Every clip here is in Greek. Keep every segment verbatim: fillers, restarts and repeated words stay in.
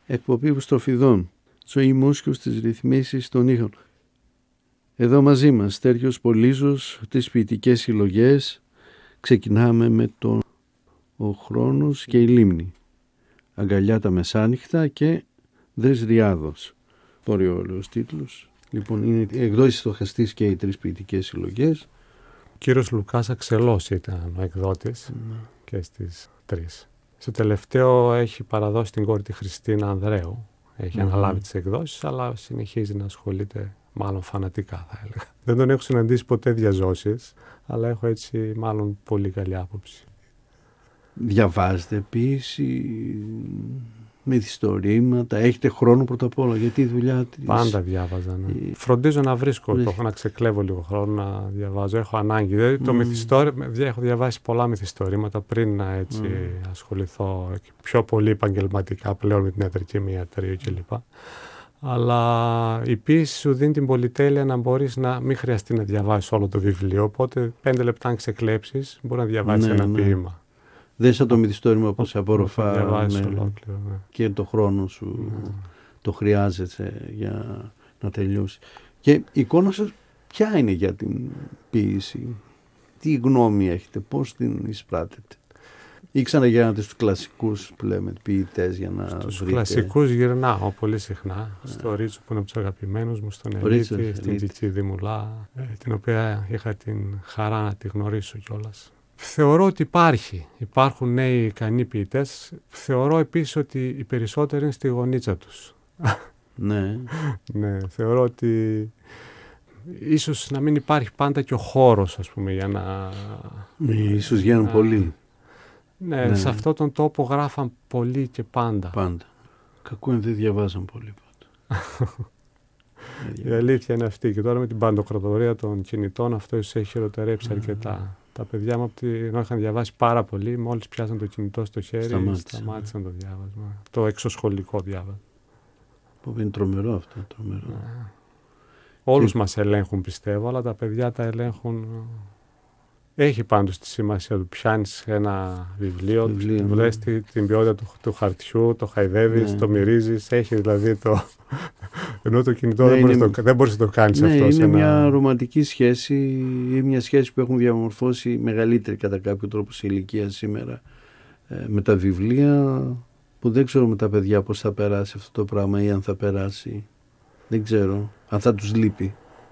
εκπομπή Στροφιδών, ζωή μουσικούς της ρυθμίσης των ήχων. Εδώ μαζί μας Στέργιος Πολύζος, τις ποιητικές συλλογές. Ξεκινάμε με τον «Ο χρόνος και η λίμνη», «Αγκαλιά τα μεσάνυχτα» και «Δρες Ριάδος». Πολύ ωραίος τίτλος. Λοιπόν, είναι εκδόσεις στοχαστής και οι τρεις ποιητικές συλλογές. Ο κύριος Λουκάς Αξελός ήταν ο εκδότης mm. και στις τρεις. Στο τελευταίο έχει παραδώσει την κόρη τη Χριστίνα Ανδρέου. Έχει mm. αναλάβει τις εκδόσεις, αλλά συνεχίζει να ασχολείται μάλλον φανατικά, θα έλεγα. Δεν τον έχω συναντήσει ποτέ διαζώσεις, αλλά έχω έτσι μάλλον πολύ καλή άποψη. Διαβάζετε ποίηση, μυθιστορήματα, έχετε χρόνο πρώτα απ' όλα, γιατί η δουλειά της... Πάντα διάβαζα, ναι. Η... Φροντίζω να βρίσκω, ναι. το έχω να ξεκλέβω λίγο χρόνο να διαβάζω, έχω ανάγκη. Δηλαδή, το mm. μυθιστόρημα, έχω διαβάσει πολλά μυθιστορήματα πριν να έτσι mm. ασχοληθώ πιο πολύ επαγγελματικά πλέον με την ιατρική με ιατρείο κλπ. Αλλά η ποίηση σου δίνει την πολυτέλεια να μπορείς να μην χρειαστεί να διαβάσεις όλο το βιβλίο, οπότε πέντε λεπτά αν ξεκλέψεις μπορεί να διαβάσεις ναι, ένα ναι. ποίημα. Δεν σαν το μυθιστόρημα που σε απορροφά ναι, ολόκληρο, ναι. και το χρόνο σου ναι. το χρειάζεται για να τελειώσει. Και η εικόνα σας ποια είναι για την ποίηση, τι γνώμη έχετε, πώς την εισπράτετε? Ή ξαναγυρνάτε στους κλασικούς που λέμε ποιητές για να στους βρείτε? Κλασικούς γυρνάω πολύ συχνά. Yeah. Στο Ρίτσο που είναι από τους αγαπημένους μου, στον Ελίτη, στην Τιτσί Δημουλά, την οποία είχα την χαρά να τη γνωρίσω κιόλας. Θεωρώ ότι υπάρχει. Υπάρχουν νέοι ικανοί ποιητές. Θεωρώ επίσης ότι οι περισσότεροι είναι στη γωνίτσα τους. Ναι. Ναι, θεωρώ ότι ίσως να μην υπάρχει πάντα και ο χώρος, ας πούμε, για να... Ίσως βγαίνουν να... πολλοί. Ναι, ναι, σε αυτόν τον τόπο γράφαν πολύ και πάντα. Πάντα. Κακό είναι δεν διαβάζαν πολύ πάντα. Η αλήθεια είναι αυτή. Και τώρα με την παντοκρατορία των κινητών αυτό έχει χειροτερέψει mm. αρκετά. Τα παιδιά μου ενώ είχαν διαβάσει πάρα πολύ, μόλις πιάσαν το κινητό στο χέρι, σταμάτησαν, σταμάτησαν το διάβασμα. Το εξωσχολικό διάβασμα. Που είναι τρομερό αυτό. Τρομερό. Ναι. Όλους και... μας ελέγχουν πιστεύω, αλλά τα παιδιά τα ελέγχουν... Έχει πάντως τη σημασία του. Πιάνεις ένα βιβλίο, βιβλίο βρες ναι. την ποιότητα του, του χαρτιού, το χαϊδεύεις, ναι. το μυρίζεις, έχει δηλαδή το... Ενώ το κινητό ναι, δεν, μπορείς είναι... το... δεν μπορείς να το κάνεις ναι, αυτό. Είναι ένα... μια ρομαντική σχέση ή μια σχέση που έχουν διαμορφώσει μεγαλύτερη κατά κάποιο τρόπο σε ηλικία σήμερα ε, με τα βιβλία, που δεν ξέρω με τα παιδιά πώς θα περάσει αυτό το πράγμα ή αν θα περάσει. Δεν ξέρω αν θα τους λείπει.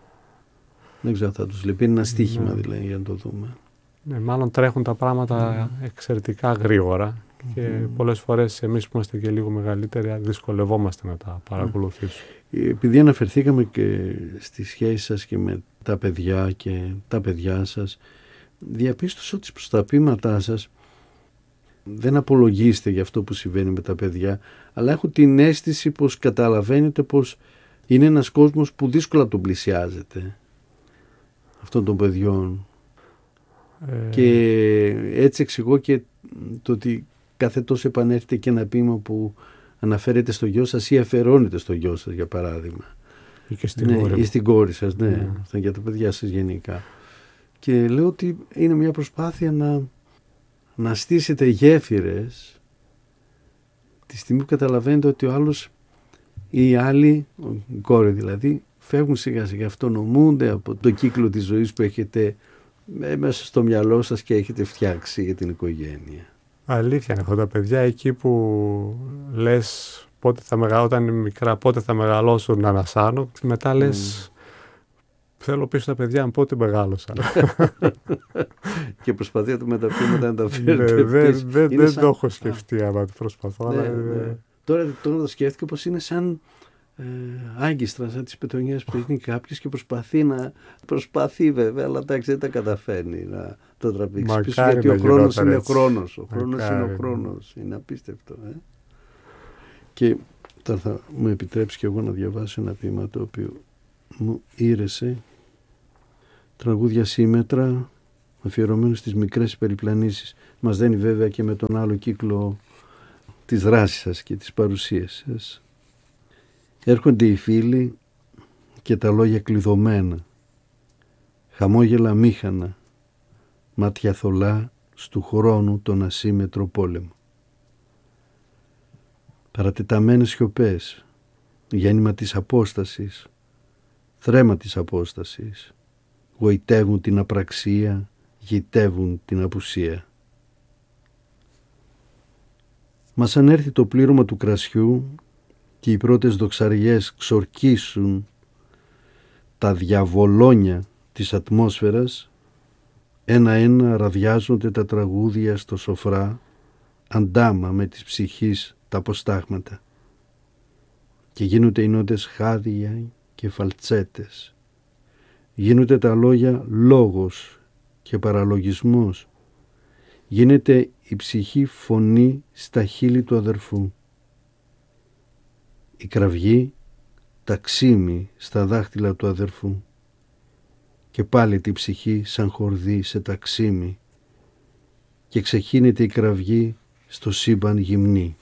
Δεν ξέρω αν θα τους λείπει. Είναι ένα στοίχημα ναι. δηλαδή για να το δούμε. Ναι, μάλλον τρέχουν τα πράγματα mm. εξαιρετικά γρήγορα και mm. πολλές φορές εμείς που είμαστε και λίγο μεγαλύτεροι δυσκολευόμαστε να τα παρακολουθήσουμε. Mm. Επειδή αναφερθήκαμε και στη σχέση σας και με τα παιδιά και τα παιδιά σας, διαπίστωσα ότι προς τα ποίηματά σας δεν απολογίστε για αυτό που συμβαίνει με τα παιδιά, αλλά έχω την αίσθηση πως καταλαβαίνετε πως είναι ένας κόσμος που δύσκολα τον πλησιάζεται, αυτών των παιδιών. Ε... Και έτσι εξηγώ και το ότι κάθε τόσο επανέρχεται και ένα ποίημα που αναφέρεται στο γιο σας ή αφαιρώνεται στο γιο σας, για παράδειγμα. Ή και στην ναι, κόρη. Ή στην κόρη σας, ναι. ναι. Αυτά για τα παιδιά σας γενικά. Και λέω ότι είναι μια προσπάθεια να, να στήσετε γέφυρες τη στιγμή που καταλαβαίνετε ότι ο άλλος ή οι άλλοι, η κόρη δηλαδή, φεύγουν σιγά σιγά, αυτονομούνται από το κύκλο της ζωής που έχετε μέσα στο μυαλό σας και έχετε φτιάξει για την οικογένεια. Αλήθεια είναι αυτό, τα παιδιά εκεί που λες πότε θα μεγα... όταν είναι μικρά πότε θα μεγαλώσουν να ανασάνω, μετά λες mm. θέλω πίσω τα παιδιά μου πότε μεγάλωσαν. Και προσπαθείτε με τα ποίηματα να τα φέρετε. Ναι, δεν δεν, δεν σαν... το έχω σκεφτεί άμα το προσπαθώ. Ναι, αλλά... ναι. Τώρα, τώρα το σκέφτηκα πως είναι σαν ε, άγκιστρα, σαν τις πετονιές που είναι κάποιος και προσπαθεί να προσπαθεί βέβαια, αλλά εντάξει δεν τα καταφέρνει να το τραβήξει πίσω, γιατί ο χρόνος είναι ο χρόνος. Ο χρόνος είναι ο χρόνος. Είναι απίστευτο. Ε. Και τώρα θα μου επιτρέψει και εγώ να διαβάσω ένα ποίημα το οποίο μου ήρεσε, τραγούδια σύμμετρα, αφιερωμένο στις μικρές περιπλανήσεις. Μας δένει βέβαια και με τον άλλο κύκλο της δράσης σας και της παρουσίας σας. Έρχονται οι φίλοι και τα λόγια κλειδωμένα, χαμόγελα μήχανα, μάτια θολά στου χρόνου τον ασύμετρο πόλεμο. παρατεταμένες σιωπές, γέννημα της απόστασης, θρέμα της απόστασης, γοητεύουν την απραξία, γητεύουν την απουσία. Μας ανέρθει το πλήρωμα του κρασιού και οι πρώτες δοξαριές ξορκίσουν τα διαβολόνια της ατμόσφαιρας, ένα-ένα ραδιάζονται τα τραγούδια στο σοφρά, αντάμα με της ψυχής τα αποστάγματα, και γίνονται οι νότες χάδια και φαλτσέτες. Γίνονται τα λόγια λόγος και παραλογισμός. Γίνεται η ψυχή φωνή στα χείλη του αδερφού. Η κραυγή ταξίμι στα δάχτυλα του αδερφού. Και πάλι τη ψυχή σαν χορδί σε ταξίμι. Και ξεχύνεται η κραυγή στο σύμπαν γυμνή.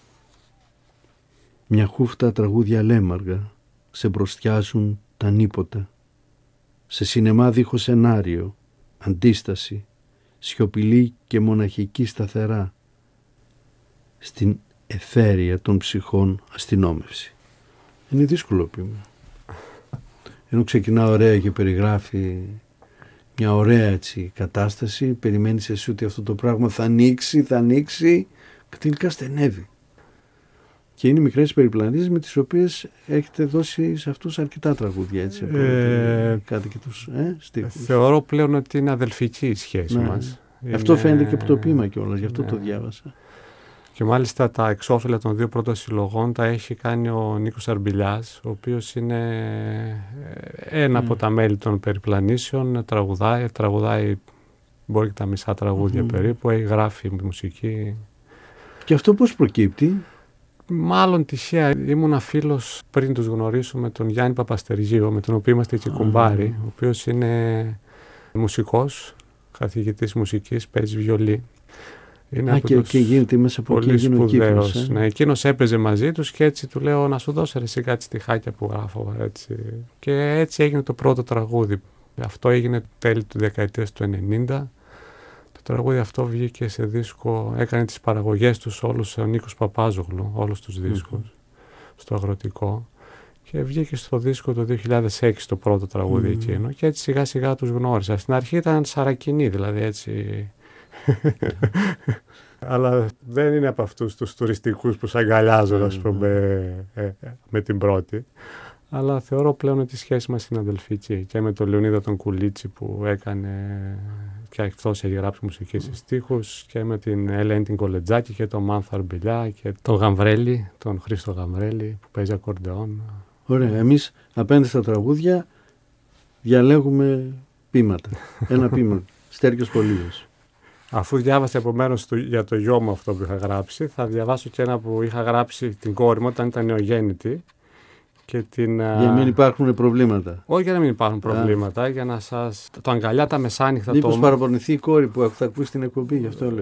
Μια χούφτα τραγούδια λέμαργα σε μπροστιάζουν τα νύποτα. Σε σινεμά δίχως σενάριο, αντίσταση, σιωπηλή και μοναχική σταθερά, στην αιθέρεια των ψυχών αστυνόμευση. Είναι δύσκολο ποίημα. Ενώ ξεκινά ωραία και περιγράφει μια ωραία έτσι κατάσταση, περιμένεις εσύ ότι αυτό το πράγμα θα ανοίξει, θα ανοίξει, και τελικά στενεύει. Και είναι μικρές περιπλανήσεις με τις οποίες έχετε δώσει σε αυτούς αρκετά τραγούδια, έτσι, ε, κάτι και τους ε, στίχους. Θεωρώ πλέον ότι είναι αδελφική η σχέση ναι. μας. Αυτό είναι... φαίνεται και από το ποίημα κιόλας, γι' αυτό ναι. το διάβασα. Και μάλιστα τα εξώφυλλα των δύο πρώτων συλλογών τα έχει κάνει ο Νίκος Αρμπιλιάς, ο οποίος είναι ένα mm. από τα μέλη των περιπλανήσεων, τραγουδάει, τραγουδάει μπορεί και τα μισά τραγούδια mm. περίπου, έχει γράφει μουσική. Και αυτό πώς προκύπτει? Μάλλον τυχαία. Ήμουνα φίλος πριν τους γνωρίσω με τον Γιάννη Παπαστεργίου, με τον οποίο είμαστε και κουμπάρι, mm. ο οποίος είναι μουσικός, καθηγητής μουσικής, παίζει βιολί. Είναι Α, και, και γίνεται μέσα από πολύ εκείνο σπουδαίος. Κύπρος, ε? Ναι, εκείνος έπαιζε μαζί τους και έτσι του λέω να σου δώσω εσύ κάτι στιχάκια που γράφω. Έτσι. Και έτσι έγινε το πρώτο τραγούδι. Αυτό έγινε τέλη του δεκαετίας του ενενήντα. Το τραγούδι αυτό βγήκε σε δίσκο, έκανε τις παραγωγές τους όλους ο Νίκος Παπάζογλου, όλους τους δίσκους, mm-hmm. στο αγροτικό. Και βγήκε στο δίσκο το δύο χιλιάδες έξι το πρώτο τραγούδι mm-hmm. εκείνο και έτσι σιγά σιγά τους γνώρισα. Στην αρχή ήταν σαρακινοί, δηλαδή έτσι... Αλλά δεν είναι από αυτούς τους τουριστικούς που σ' αγκαλιάζουν, ας πούμε, ε, ε, με την πρώτη. Αλλά θεωρώ πλέον ότι η σχέση μας είναι αδελφική. Και με τον Λεωνίδα τον Κουλίτσι που έκανε και αυτός έχει γράψει μουσική σε στίχους, και με την Ελένη την Κολετζάκη και τον Μάνθο Αρμπιλιά και τον Γαμβρέλη, τον Χρήστο Γαμβρέλη που παίζει ακορντεόν. Ωραία. Εμείς απέναντι στα τραγούδια διαλέγουμε ποίηματα. Ένα ποίημα. Στέριος Πολύδος. Αφού διάβασα επομένως για το γιο μου αυτό που είχα γράψει, θα διαβάσω και ένα που είχα γράψει την κόρη μου όταν ήταν νεογέννητη. Και την, για να μην υπάρχουν προβλήματα. Όχι για να μην υπάρχουν προβλήματα, Α. για να σας... Το αγκαλιά τα μεσάνυχτα. Μήπως το... παραπονηθεί η κόρη που θα ακούσει την εκπομπή, γι' αυτό λέω.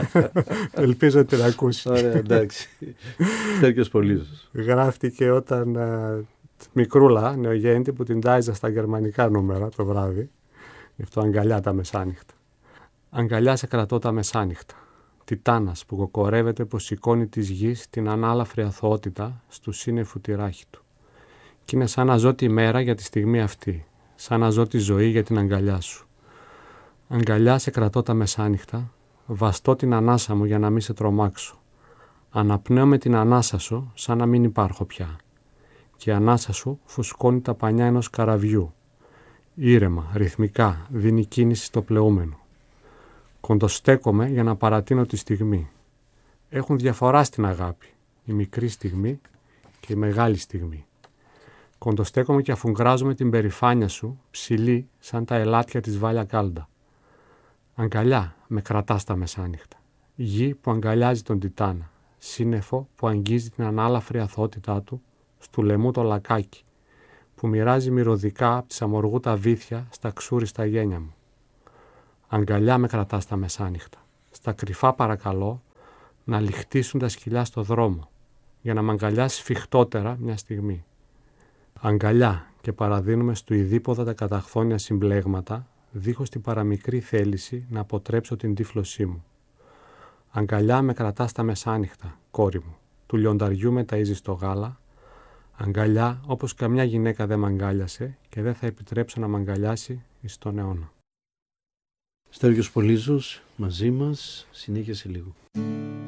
Ελπίζω ότι την ακούσει. Ωραία, εντάξει. Στέριος Πολύδος. Γράφτηκε όταν α, μικρούλα, νεογέννητη, που την τάιζα στα γερμανικά νούμερα το βράδυ. Γι' αυτό αγκαλιά τα μεσάνυχτα. Αγκαλιά σε κρατώ τα μεσάνυχτα. Τιτάνας που κοκορεύεται πως σηκώνει της γης την ανάλαφρη αθωότητα στου σύννεφου τη ράχη του. Κι είναι σαν να ζω τη μέρα για τη στιγμή αυτή, σαν να ζω τη ζωή για την αγκαλιά σου. Αγκαλιά σε κρατώ τα μεσάνυχτα, βαστώ την ανάσα μου για να μην σε τρομάξω. Αναπνέω με την ανάσα σου σαν να μην υπάρχω πια. Και η ανάσα σου φουσκώνει τα πανιά ενός καραβιού. Ήρεμα, ρυθμικά, δίνει κίνηση στο πλεούμενο. Κοντοστέκομαι για να παρατείνω τη στιγμή. Έχουν διαφορά στην αγάπη, η μικρή στιγμή και η μεγάλη στιγμή. Κοντοστέκομαι και αφουγκράζομαι την περηφάνεια σου, ψηλή σαν τα ελάτια της Βάλια Κάλντα. Αγκαλιά με κρατάς τα μεσάνυχτα. Γη που αγκαλιάζει τον Τιτάνα. Σύννεφο που αγγίζει την ανάλαφρη αθωότητά του, στου λαιμού το λακάκι, που μοιράζει μυρωδικά από τις αμοργού τα βύθια στα ξούριστα γένια μου. Αγκαλιά με κρατάς τα μεσάνυχτα. Στα κρυφά παρακαλώ να λιχτίσουν τα σκυλιά στο δρόμο, για να μ' αγκαλιάσει σφιχτότερα μια στιγμή. Αγκαλιά και παραδίνουμε στου ειδίποδα τα καταχθόνια συμπλέγματα, δίχως την παραμικρή θέληση να αποτρέψω την τύφλωσή μου. Αγκαλιά με κρατάς τα μεσάνυχτα, κόρη μου, του λιονταριού με ταΐζεις στο γάλα, αγκαλιά όπως καμιά γυναίκα δεν μ' αγκάλιασε και δεν θα επιτρέψω να μ' αγκαλιάσει εις τον αιώνα. Στέργιος Πολύζος μαζί μας, συνέχεια σε λίγο.